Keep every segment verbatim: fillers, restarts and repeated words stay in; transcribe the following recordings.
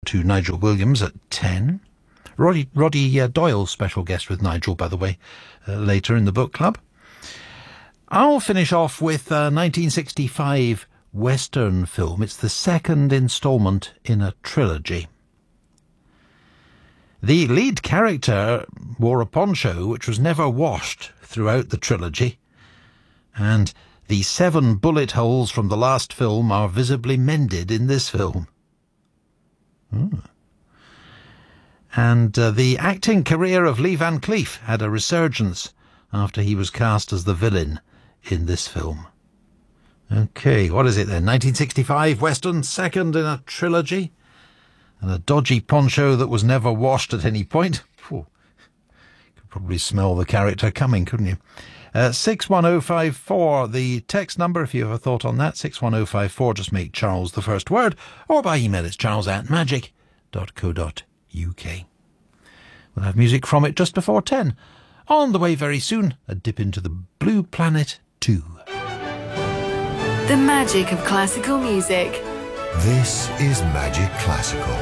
to Nigel Williams at ten. Roddy, Roddy uh, Doyle, special guest with Nigel, by the way, uh, later in the book club. I'll finish off with a nineteen sixty-five Western film. It's the second instalment in a trilogy. The lead character wore a poncho which was never washed throughout the trilogy, and the seven bullet holes from the last film are visibly mended in this film. Hmm. And uh, the acting career of Lee Van Cleef had a resurgence after he was cast as the villain in this film. Okay, what is it then? nineteen sixty-five Western, second in a trilogy, and a dodgy poncho that was never washed at any point. Whew. You could probably smell the character coming, couldn't you? Uh, six one oh five four, the text number, if you have a thought on that. six one oh five four, just make Charles the first word, or by email it's charles at magic dot co dot uk. We'll have music from it just before ten. On the way very soon, a dip into the Blue Planet two. The magic of classical music. This is Magic Classical.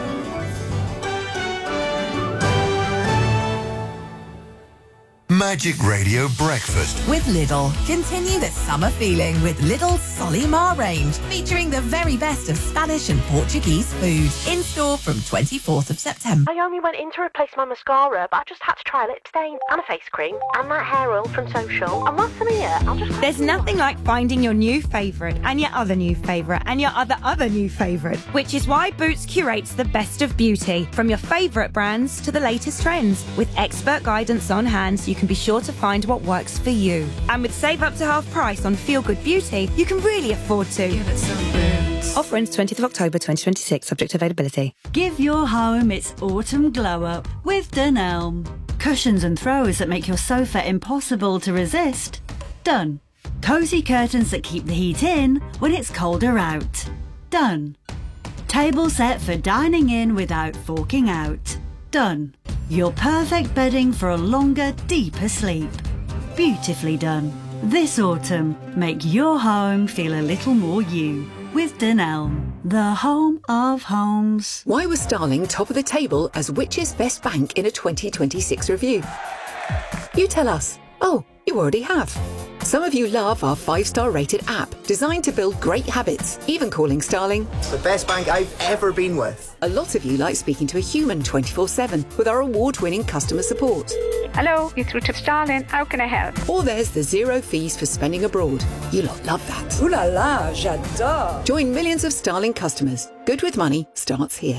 Magic Radio Breakfast with Lidl. Continue the summer feeling with Lidl's Solimar range, featuring the very best of Spanish and Portuguese food. In store from twenty-fourth of September. I only went in to replace my mascara, but I just had to try a lip stain and a face cream and that hair oil from Social. And whilst I'm here, I'll just... There's nothing like finding your new favourite and your other new favourite and your other other new favourite, which is why Boots curates the best of beauty, from your favourite brands to the latest trends. With expert guidance on hand, you can be sure to find what works for you. And with save up to half price on Feel Good Beauty, you can really afford to. Give it some Boots. Offer ends twentieth of October twenty twenty-six, subject to availability. Give your home its autumn glow up with Dunelm. Cushions and throws that make your sofa impossible to resist. Done. Cosy curtains that keep the heat in when it's colder out. Done. Table set for dining in without forking out. Done. Your perfect bedding for a longer, deeper sleep. Beautifully done. This autumn, make your home feel a little more you with Dunelm, the home of homes. Why was Starling top of the table as Which's Best Bank in a twenty twenty-six review? You tell us. Oh, you already have. Some of you love our five-star rated app, designed to build great habits, even calling Starling the best bank I've ever been with. A lot of you like speaking to a human twenty-four seven with our award-winning customer support. Hello, you're through to Starling. How can I help? Or there's the zero fees for spending abroad. You lot love that. Ooh la la, j'adore. Join millions of Starling customers. Good with money starts here.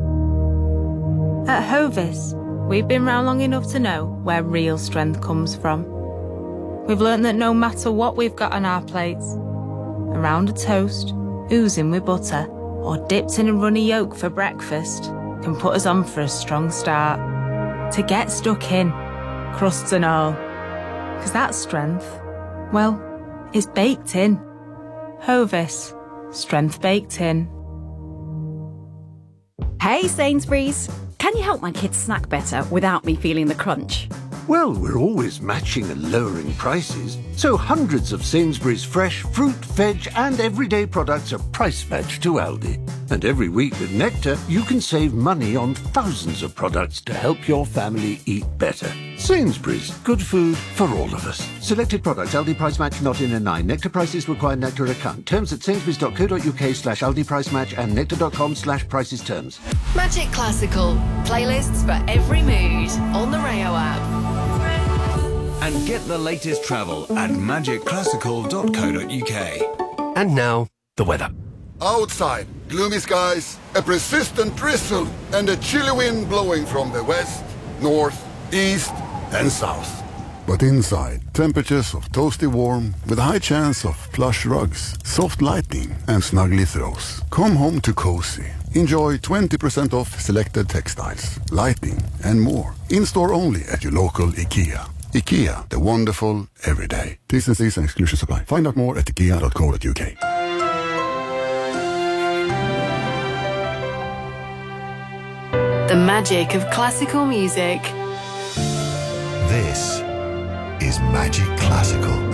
At Hovis, we've been round long enough to know where real strength comes from. We've learnt that no matter what we've got on our plates, around a toast, oozing with butter, or dipped in a runny yolk for breakfast, can put us on for a strong start. To get stuck in, crusts and all. Because that strength, well, is baked in. Hovis, strength baked in. Hey Sainsbury's, can you help my kids snack better without me feeling the crunch? Well, we're always matching and lowering prices, so hundreds of Sainsbury's fresh fruit, veg and everyday products are price matched to Aldi. And every week with Nectar, you can save money on thousands of products to help your family eat better. Sainsbury's, good food for all of us. Selected products, Aldi price match not in a nine. Nectar prices require Nectar account. Terms at sainsbury's.co.uk slash Aldi price match and nectar.com slash prices terms. Magic Classical. Playlists for every mood on the Rayo app. And get the latest travel at magic classical dot co dot uk. And now, the weather. Outside, gloomy skies, a persistent drizzle, and a chilly wind blowing from the west, north, east, and south. But inside, temperatures of toasty warm with a high chance of plush rugs, soft lighting, and snuggly throws. Come home to cozy. Enjoy twenty percent off selected textiles, lighting, and more. In-store only at your local IKEA. IKEA, the wonderful everyday. T's and C's and exclusions apply. Find out more at ikea dot co dot uk. The magic of classical music. This is Magic Classical.